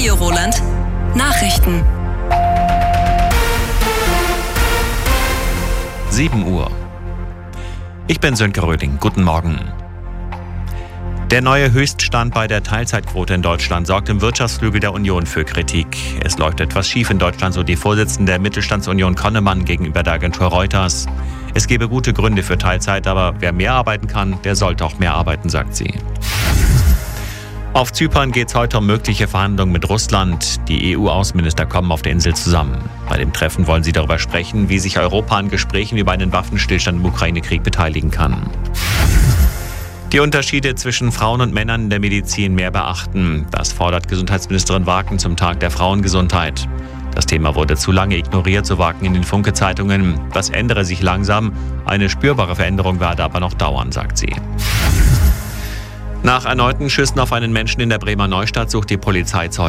Radio Roland. Nachrichten. 7 Uhr. Ich bin Sönke Röding. Guten Morgen. Der neue Höchststand bei der Teilzeitquote in Deutschland sorgt im Wirtschaftsflügel der Union für Kritik. Es läuft etwas schief in Deutschland, so die Vorsitzende der Mittelstandsunion Konnemann gegenüber der Agentur Reuters. Es gebe gute Gründe für Teilzeit, aber wer mehr arbeiten kann, der sollte auch mehr arbeiten, sagt sie. Auf Zypern geht es heute um mögliche Verhandlungen mit Russland. Die EU-Außenminister kommen auf der Insel zusammen. Bei dem Treffen wollen sie darüber sprechen, wie sich Europa an Gesprächen über einen Waffenstillstand im Ukraine-Krieg beteiligen kann. Die Unterschiede zwischen Frauen und Männern in der Medizin mehr beachten. Das fordert Gesundheitsministerin Waken zum Tag der Frauengesundheit. Das Thema wurde zu lange ignoriert, so Waken in den Funke-Zeitungen. Das ändere sich langsam. Eine spürbare Veränderung werde aber noch dauern, sagt sie. Nach erneuten Schüssen auf einen Menschen in der Bremer Neustadt sucht die Polizei Zeugen.